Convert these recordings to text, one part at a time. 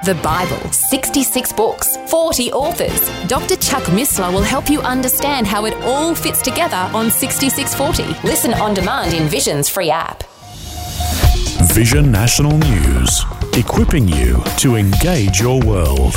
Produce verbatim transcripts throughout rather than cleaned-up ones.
The Bible, sixty-six books, forty authors. Doctor Chuck Missler will help you understand how it all fits together on sixty-six forty. Listen on demand in Vision's free app. Vision National News, equipping you to engage your world.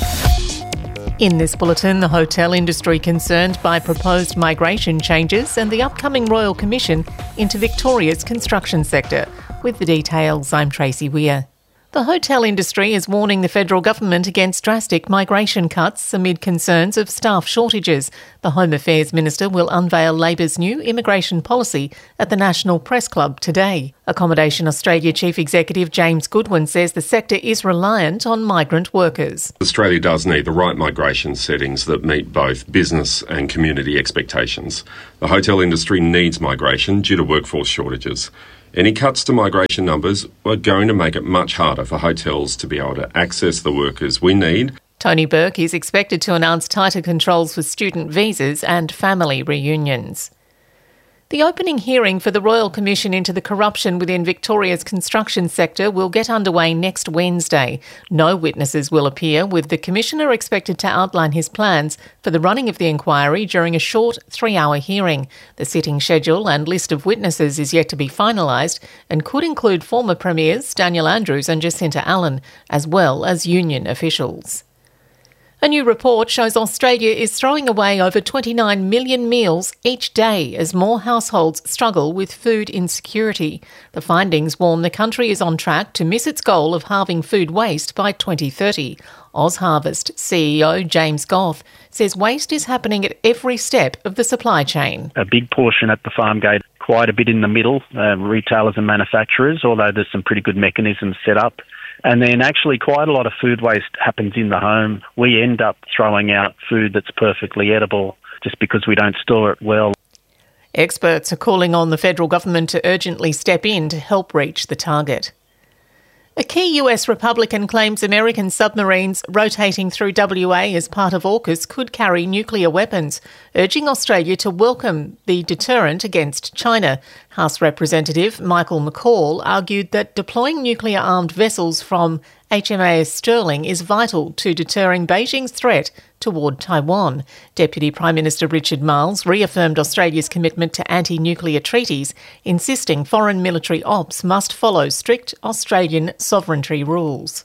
In this bulletin, the hotel industry concerned by proposed migration changes and the upcoming Royal Commission into Victoria's construction sector. With the details, I'm Tracy Weir. The hotel industry is warning the federal government against drastic migration cuts amid concerns of staff shortages. The Home Affairs Minister will unveil Labor's new immigration policy at the National Press Club today. Accommodation Australia Chief Executive James Goodwin says the sector is reliant on migrant workers. Australia does need the right migration settings that meet both business and community expectations. The hotel industry needs migration due to workforce shortages. Any cuts to migration numbers are going to make it much harder for hotels to be able to access the workers we need. Tony Burke is expected to announce tighter controls for student visas and family reunions. The opening hearing for the Royal Commission into the corruption within Victoria's construction sector will get underway next Wednesday. No witnesses will appear, with the Commissioner expected to outline his plans for the running of the inquiry during a short three-hour hearing. The sitting schedule and list of witnesses is yet to be finalised and could include former Premiers Daniel Andrews and Jacinta Allen, as well as union officials. A new report shows Australia is throwing away over twenty-nine million meals each day as more households struggle with food insecurity. The findings warn the country is on track to miss its goal of halving food waste by twenty thirty. OzHarvest C E O James Goff says waste is happening at every step of the supply chain. A big portion at the farm gate, quite a bit in the middle, uh, retailers and manufacturers, although there's some pretty good mechanisms set up. And then actually quite a lot of food waste happens in the home. We end up throwing out food that's perfectly edible just because we don't store it well. Experts are calling on the federal government to urgently step in to help reach the target. A key U S Republican claims American submarines rotating through W A as part of AUKUS could carry nuclear weapons, urging Australia to welcome the deterrent against China. House Representative Michael McCall argued that deploying nuclear-armed vessels from H M A S Sterling is vital to deterring Beijing's threat toward Taiwan. Deputy Prime Minister Richard Marles reaffirmed Australia's commitment to anti-nuclear treaties, insisting foreign military ops must follow strict Australian sovereignty rules.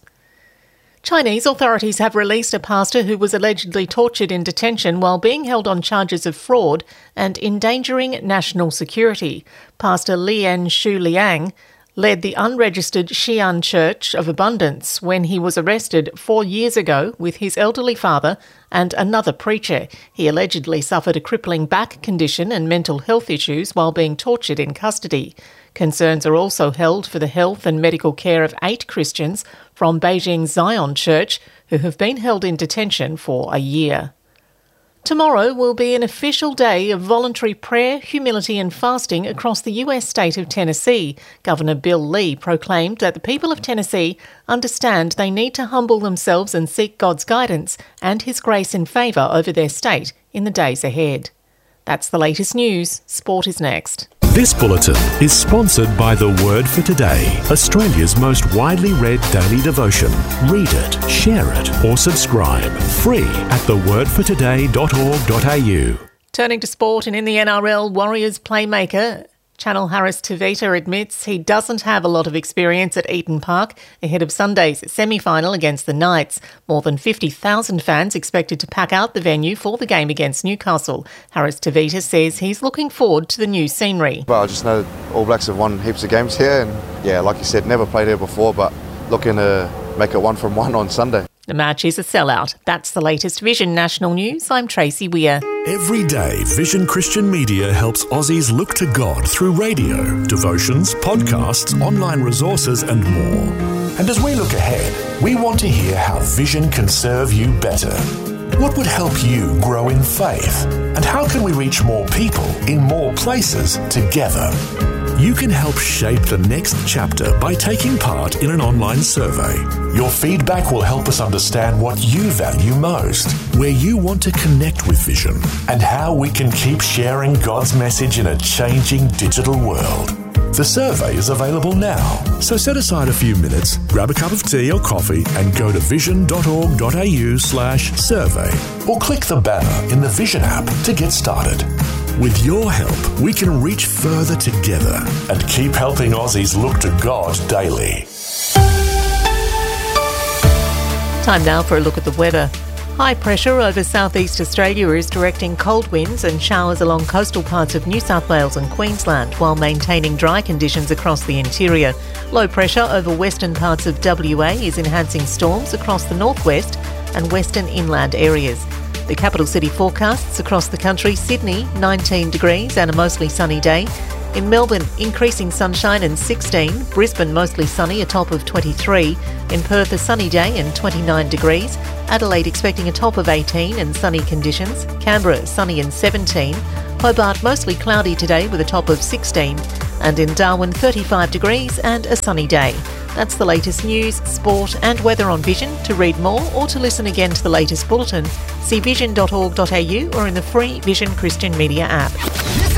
Chinese authorities have released a pastor who was allegedly tortured in detention while being held on charges of fraud and endangering national security. Pastor Lian Shu Liang led the unregistered Xi'an Church of Abundance when he was arrested four years ago with his elderly father and another preacher. He allegedly suffered a crippling back condition and mental health issues while being tortured in custody. Concerns are also held for the health and medical care of eight Christians from Beijing's Zion Church who have been held in detention for a year. Tomorrow will be an official day of voluntary prayer, humility and fasting across the U S state of Tennessee. Governor Bill Lee proclaimed that the people of Tennessee understand they need to humble themselves and seek God's guidance and His grace and favour over their state in the days ahead. That's the latest news. Sport is next. This bulletin is sponsored by The Word for Today, Australia's most widely read daily devotion. Read it, share it, or subscribe. Free at the word for today dot org dot a u. Turning to sport, and in the N R L, Warriors playmaker Chanel Harris-Tavita admits he doesn't have a lot of experience at Eaton Park ahead of Sunday's semi-final against the Knights. More than fifty thousand fans expected to pack out the venue for the game against Newcastle. Harris-Tavita says he's looking forward to the new scenery. Well, I just know All Blacks have won heaps of games here and, yeah, like you said, never played here before, but looking to make it one from one on Sunday. The match is a sellout. That's the latest Vision National News. I'm Tracy Weir. Every day, Vision Christian Media helps Aussies look to God through radio, devotions, podcasts, online resources and more. And as we look ahead, we want to hear how Vision can serve you better. What would help you grow in faith? And how can we reach more people in more places together? You can help shape the next chapter by taking part in an online survey. Your feedback will help us understand what you value most, where you want to connect with Vision, and how we can keep sharing God's message in a changing digital world. The survey is available now, so set aside a few minutes, grab a cup of tea or coffee and go to vision.org.au slash survey or click the banner in the Vision app to get started. With your help, we can reach further together and keep helping Aussies look to God daily. Time now for a look at the weather. High pressure over southeast Australia is directing cold winds and showers along coastal parts of New South Wales and Queensland while maintaining dry conditions across the interior. Low pressure over western parts of W A is enhancing storms across the northwest and western inland areas. The capital city forecasts across the country: Sydney nineteen degrees and a mostly sunny day. In Melbourne, increasing sunshine and sixteen. Brisbane, mostly sunny, a top of twenty-three. In Perth, a sunny day and twenty-nine degrees. Adelaide, expecting a top of eighteen and sunny conditions. Canberra, sunny and seventeen. Hobart, mostly cloudy today with a top of sixteen. And in Darwin, thirty-five degrees and a sunny day. That's the latest news, sport and weather on Vision. To read more or to listen again to the latest bulletin, see vision dot org dot a u or in the free Vision Christian Media app.